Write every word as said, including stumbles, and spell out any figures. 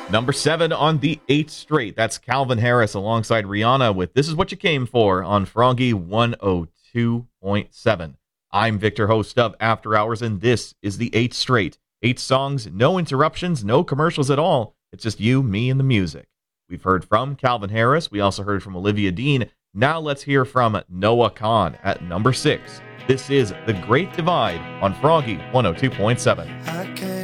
Number seven on the eighth straight. That's Calvin Harris alongside Rihanna with This Is What You Came For on Froggy one oh two point seven. I'm Victor, host of After Hours, and this is the eighth straight. Eight songs, no interruptions, no commercials at all. It's just you, me, and the music. We've heard from Calvin Harris. We also heard from Olivia Dean. Now let's hear from Noah Kahan at number six. This is The Great Divide on Froggy one oh two point seven.